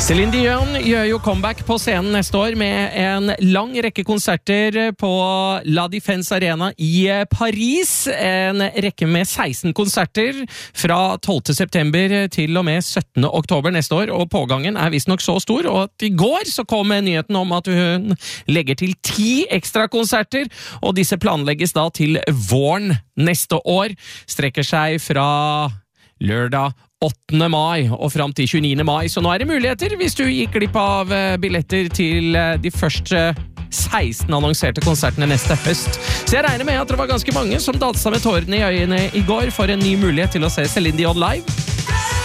Celine Dion gjør jo comeback på scenen neste år med en lang rekke konserter på La Défense Arena i Paris. En rekke med 16 konserter fra 12. september til og med 17. oktober neste år, og pågangen er vist nok så stor, og at i går så kom nyheten om at hun legger til 10 ekstra konserter, og disse planlegges da til våren neste år. Strekker seg fra lørdag 8. mai og frem til 29. mai, så nå er det muligheter hvis du gikk glipp av billetter til de første 16 annonserte konsertene neste høst. Så jeg regner med at det var ganske mange som danset med tårene i øynene i går for en ny mulighet til å se Celine Dion live.